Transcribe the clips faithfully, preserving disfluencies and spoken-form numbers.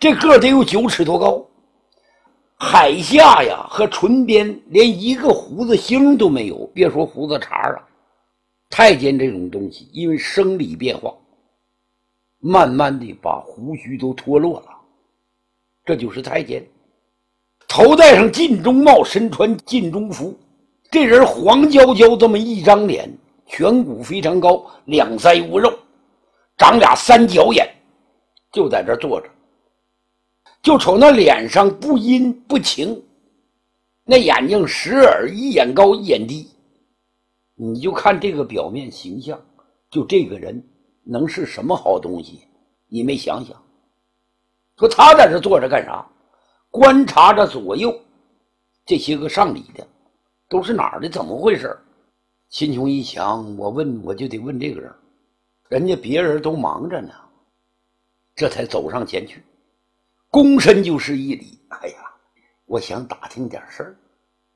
这个得有九尺多高。海下呀和唇边连一个胡子星都没有，别说胡子茬了。太监这种东西因为生理变化，慢慢的把胡须都脱落了，这就是太监。头戴上尽忠帽，身穿尽忠服，这人黄焦焦这么一张脸，颧骨非常高，两腮无肉，长俩三角眼，就在这坐着，就瞅那脸上不阴不晴，那眼睛时而一眼高一眼低，你就看这个表面形象，就这个人能是什么好东西？你没想想，说他在这坐着干啥？观察着左右这些个上礼的都是哪儿的，怎么回事？秦琼一想，我问我就得问这个人，人家别人都忙着呢，这才走上前去，躬身就是一礼。哎呀，我想打听点事儿。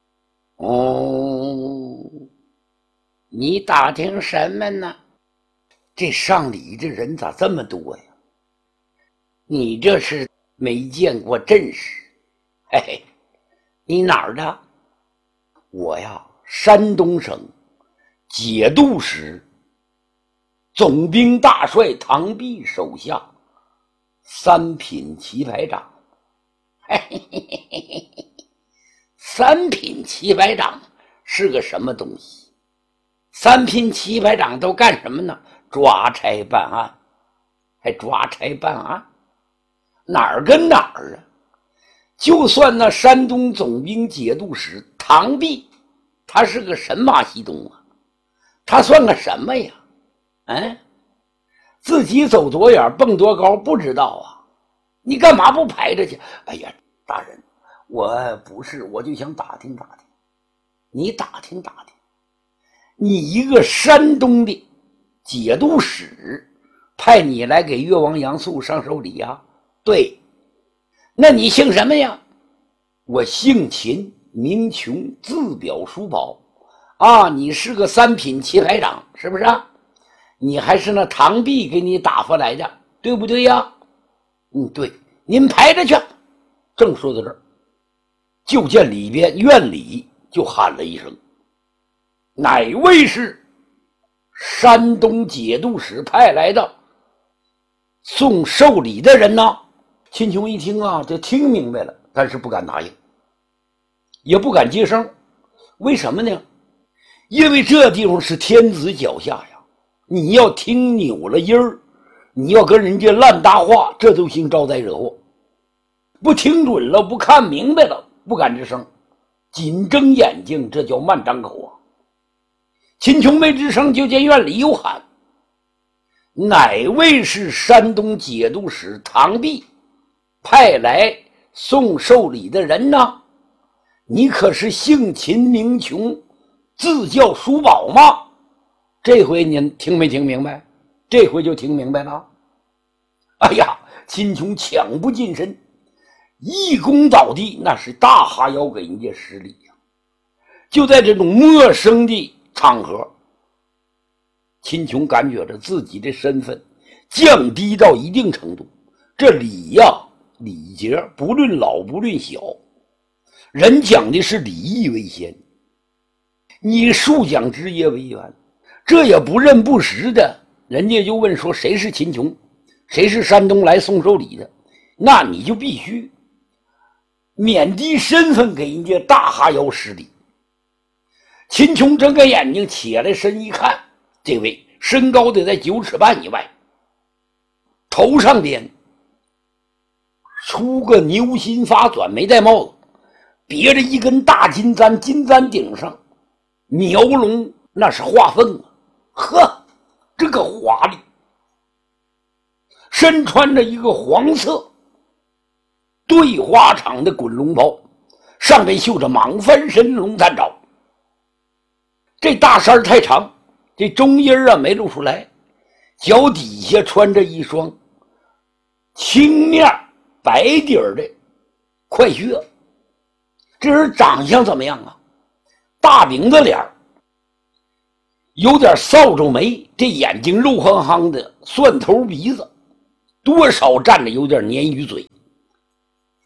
哦，你打听什么呢？这上礼这人咋这么多呀？你这是没见过阵势。嘿嘿，你哪儿的？我呀，山东省节度使总兵大帅唐弼手下三品棋牌长。嘿嘿嘿嘿嘿，三品棋牌长是个什么东西？三品棋牌长都干什么呢？抓差办案。还抓差办案？哪儿跟哪儿啊？就算那山东总兵节度使唐弼，他是个神马西东啊，他算个什么呀？嗯，自己走多远蹦多高不知道啊？你干嘛不排着去？哎呀，大人，我不是，我就想打听打听。你打听打听，你一个山东的节度使派你来给越王杨素上寿礼呀？对。那你姓什么呀？我姓秦，名琼，字表叔宝。啊，你是个三品棋牌长，是不是啊？你还是那唐弼给你打发来的，对不对呀？嗯，对。您排着去。正说到这儿，就见里边院里就喊了一声：“哪位是山东节度使派来的送寿礼的人呢？”秦琼一听啊，这听明白了，但是不敢答应，也不敢接声。为什么呢？因为这地方是天子脚下呀，你要听扭了音儿，你要跟人家烂搭话，这都行招灾惹祸。不听准了，不看明白了，不敢吱声，紧睁眼睛，这叫慢张口啊。秦琼没吱声，就见院里有喊：“哪位是山东节度使唐弼派来送寿礼的人呢？你可是姓秦名琼，字叫叔宝吗？”这回您听没听明白？这回就听明白了。哎呀，秦琼抢不近身，一躬倒地，那是大哈腰给人家施礼呀。就在这种陌生的场合，秦琼感觉着自己的身份降低到一定程度，这礼呀礼节不论老不论小，人讲的是礼义为先，你庶讲职业为源，这也不认不识的，人家就问说谁是秦琼，谁是山东来送寿礼的，那你就必须免低身份给人家大哈腰施礼。秦琼睁开眼睛起来身一看，这位身高得在九尺半以外，头上边出个牛心发转，没戴帽子，别着一根大金簪，金簪顶上描龙，那是画凤啊！呵，这个华丽。身穿着一个黄色对花场的滚龙袍，上面绣着蟒翻身龙探爪。这大衫太长，这中音啊没露出来，脚底下穿着一双青面白底儿的快靴。这人长相怎么样啊？大饼子脸，有点扫帚眉，这眼睛肉夯夯的蒜头鼻子，多少站着有点鲶鱼嘴，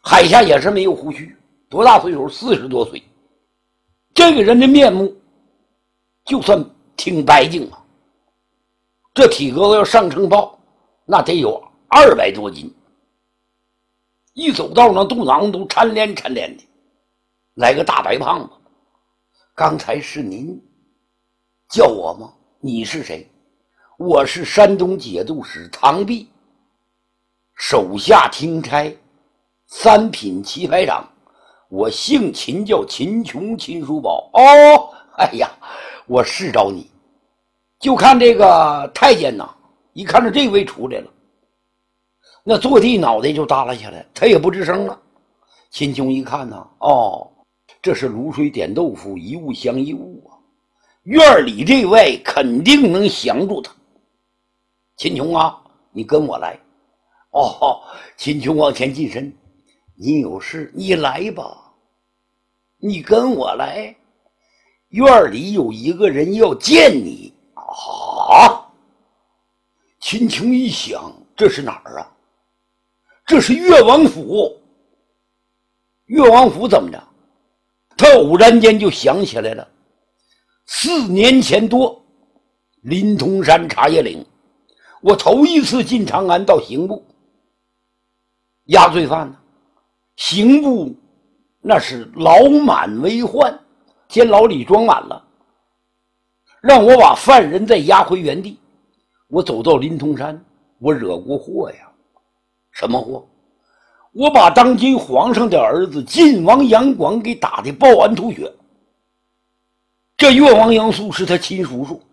海下也是没有胡须，多大岁数？四十多岁。这个人的面目就算挺白净啊，这体格子要上秤报，那得有二百多斤。一走道那肚囊都掺连掺连的，来个大白胖子。刚才是您叫我吗？你是谁？我是山东节度使唐弼，手下听差三品棋牌长，我姓秦，叫秦琼，秦叔宝。哦，哎呀，我是找你，就看这个太监呐，一看着这位出来了，那坐地脑袋就耷拉下来，他也不吱声了。秦琼一看呢，哦，这是卤水点豆腐，一物降一物啊，院里这位肯定能降住他。秦琼啊，你跟我来。哦，秦琼往前近身，你有事你来吧，你跟我来，院里有一个人要见你。啊！秦琼一想，这是哪儿啊？这是越王府。越王府怎么着？他偶然间就想起来了，四年前多，临潼山茶叶岭，我头一次进长安到刑部押罪犯呢。刑部那是牢满为患，监牢里装满了，让我把犯人再押回原地。我走到临潼山，我惹过祸呀。什么祸？我把当今皇上的儿子晋王杨广给打得抱完吐血。这越王杨素是他亲叔叔。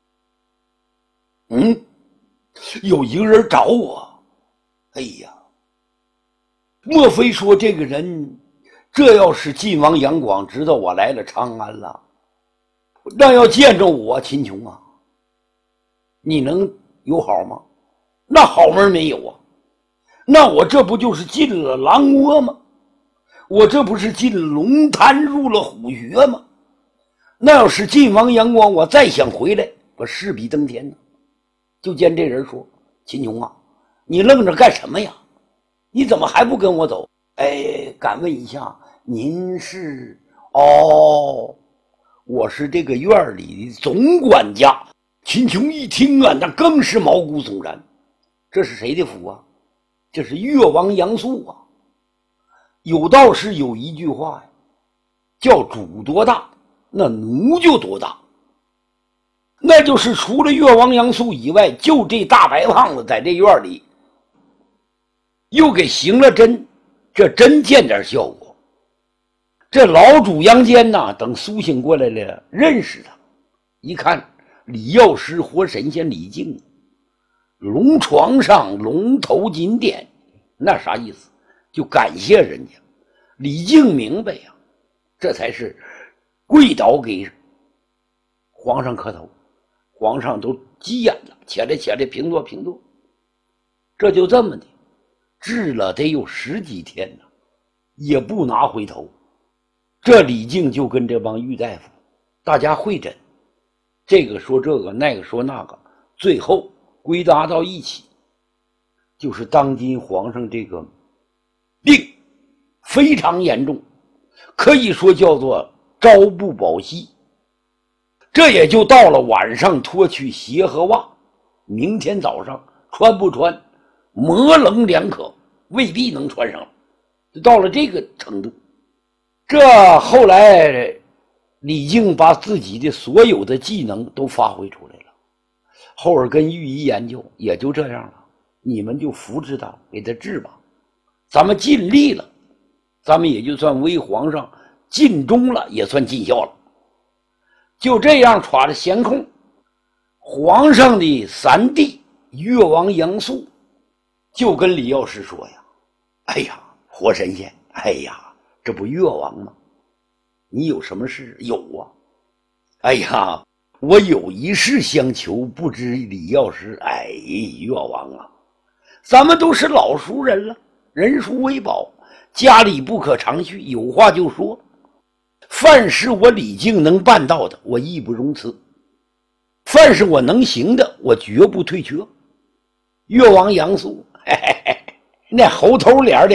嗯，有一个人找我。哎呀，莫非说这个人，这要是晋王杨广知道我来了长安了，那要见着我秦琼啊，你能有好吗？那好门没有啊。那我这不就是进了狼窝吗？我这不是进龙潭入了虎穴吗？那要是晋王杨广我再想回来，我势比登天呢。就见这人说，秦琼啊，你愣着干什么呀？你怎么还不跟我走？哎，敢问一下，您是？哦，我是这个院里的总管家。秦琼一听啊，那更是毛骨悚然。这是谁的府啊？这是越王杨素啊。有道是有一句话呀，叫主多大，那奴就多大。那就是除了越王杨素以外，就这大白胖子在这院里又给行了针，这真见点效果。这老主杨坚呐，等苏醒过来了，认识他，一看李药师活神仙李靖，龙床上龙头金殿，那啥意思？就感谢人家。李靖明白呀，这才是跪倒给皇上磕头。皇上都急眼了，起来起来，平坐平坐。这就这么的治了得有十几天呢，也不拿回头。这李靖就跟这帮御大夫大家会诊，这个说这个，那个说那个，最后归纳到一起，就是当今皇上这个病非常严重，可以说叫做朝不保夕。这也就到了晚上脱去鞋和袜，明天早上穿不穿模棱两可，未必能穿上，就到了这个程度。这后来李靖把自己的所有的技能都发挥出来了，后边跟御医研究也就这样了，你们就扶持他，给他治吧，咱们尽力了，咱们也就算为皇上尽忠了，也算尽孝了。就这样耍着闲空，皇上的三弟越王杨素就跟李药师说呀，哎呀，活神仙，哎呀，这不越王吗？你有什么事？有啊。哎呀，我有一事相求，不知李药师。哎，越王啊，咱们都是老熟人了，人熟为宝，家里不可长叙，有话就说。凡是我李靖能办到的，我义不容辞；凡是我能行的，我绝不退却。越王杨素，嘿嘿嘿，那猴头脸